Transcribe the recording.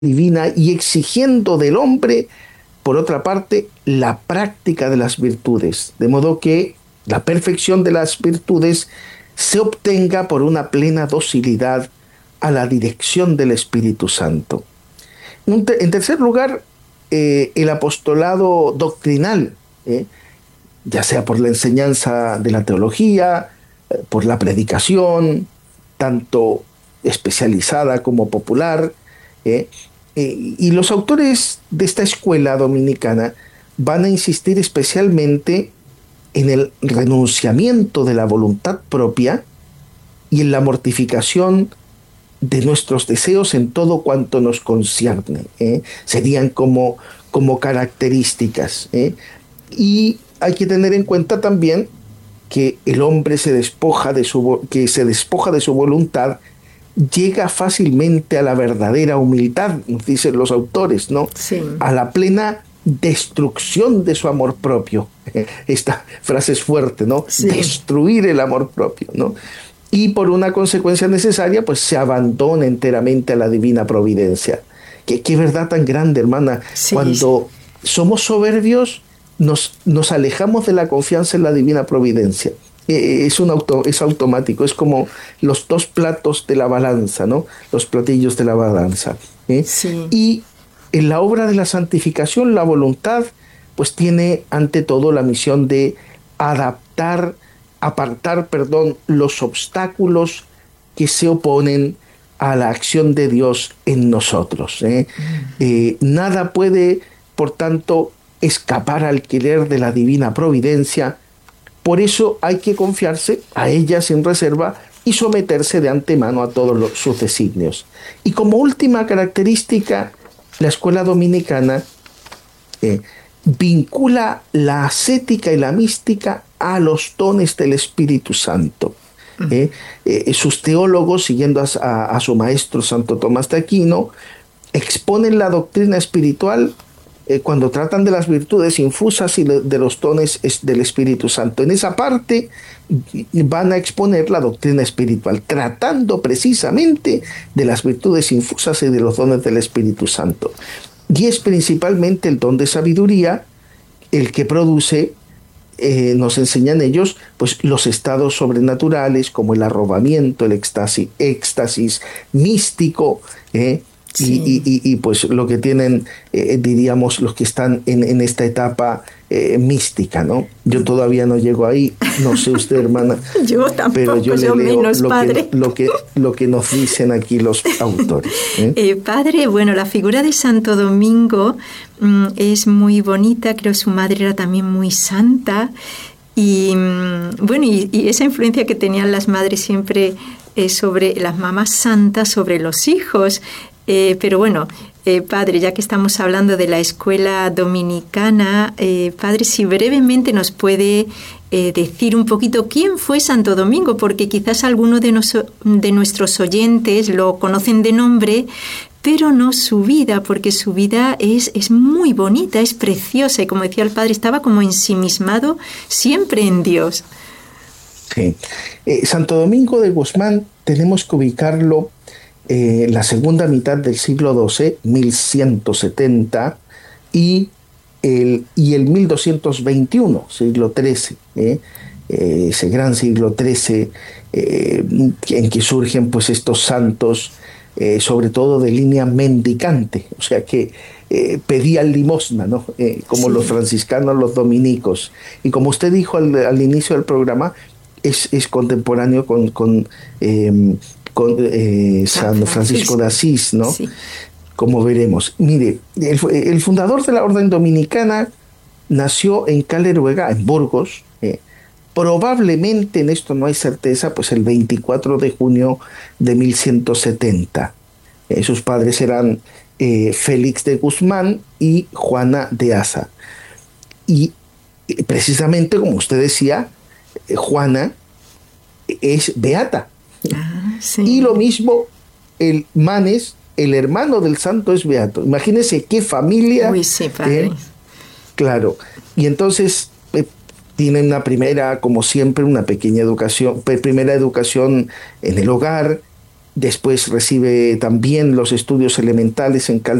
divina y exigiendo del hombre, por otra parte, la práctica de las virtudes, de modo que la perfección de las virtudes se obtenga por una plena docilidad a la dirección del Espíritu Santo. En tercer lugar, el apostolado doctrinal, ya sea por la enseñanza de la teología, por la predicación, tanto especializada como popular, y los autores de esta escuela dominicana van a insistir especialmente en el renunciamiento de la voluntad propia y en la mortificación de nuestros deseos en todo cuanto nos concierne. Serían como características. Y hay que tener en cuenta también que el hombre se despoja de su voluntad, llega fácilmente a la verdadera humildad, nos dicen los autores, ¿no? Sí. A la plena destrucción de su amor propio. Esta frase es fuerte, ¿no? Sí. Destruir el amor propio, ¿no? Y por una consecuencia necesaria, pues se abandona enteramente a la divina providencia. Qué verdad tan grande, hermana. Sí, Cuando somos soberbios, nos alejamos de la confianza en la divina providencia. Es automático, es como los dos platos de la balanza, ¿no? Los platillos de la balanza. Sí. Y en la obra de la santificación, la voluntad, pues tiene ante todo la misión de apartar, los obstáculos que se oponen a la acción de Dios en nosotros. Nada puede, por tanto, escapar al querer de la divina providencia. Por eso hay que confiarse a ella sin reserva y someterse de antemano a todos sus designios. Y como última característica, la escuela dominicana vincula la ascética y la mística a los dones del Espíritu Santo. Sus teólogos, siguiendo a su maestro Santo Tomás de Aquino, exponen la doctrina espiritual cuando tratan de las virtudes infusas y de los dones del Espíritu Santo. En esa parte van a exponer la doctrina espiritual, tratando precisamente de las virtudes infusas y de los dones del Espíritu Santo. Y es principalmente el don de sabiduría el que produce, nos enseñan ellos, pues los estados sobrenaturales como el arrobamiento, el éxtasis místico, Sí. y pues lo que tienen, diríamos, los que están en esta etapa mística, ¿no? Yo todavía no llego ahí, no sé usted, hermana. Yo tampoco, pero yo le leo menos, padre. Lo que nos dicen aquí los autores. Padre, bueno, la figura de Santo Domingo es muy bonita, creo que su madre era también muy santa. Y bueno, y esa influencia que tenían las madres siempre sobre las mamás santas, sobre los hijos. Pero bueno, padre, ya que estamos hablando de la escuela dominicana, padre, si brevemente nos puede decir un poquito quién fue Santo Domingo, porque quizás algunos de nuestros oyentes lo conocen de nombre, pero no su vida, porque su vida es muy bonita, es preciosa, y como decía el padre, estaba como ensimismado siempre en Dios. Sí. Santo Domingo de Guzmán tenemos que ubicarlo la segunda mitad del siglo XII, 1170, y el 1221, siglo XIII, ese gran siglo XIII, en que surgen pues estos santos, sobre todo de línea mendicante, o sea que pedían limosna, ¿no? Como sí, los franciscanos, los dominicos. Y como usted dijo al inicio del programa, es contemporáneo con San Francisco de Asís, ¿no? Sí. Como veremos. Mire, el fundador de la orden dominicana nació en Caleruega, en Burgos, probablemente, en esto no hay certeza, pues el 24 de junio de 1170. Sus padres eran Félix de Guzmán y Juana de Asa. Y precisamente, como usted decía, Juana es beata. Sí. Y lo mismo el Manes, el hermano del santo, es beato. Imagínense qué familia. Uy, sí, padre. Claro. Y entonces tienen una primera, como siempre, una pequeña educación, primera educación en el hogar, Después recibe también los estudios elementales en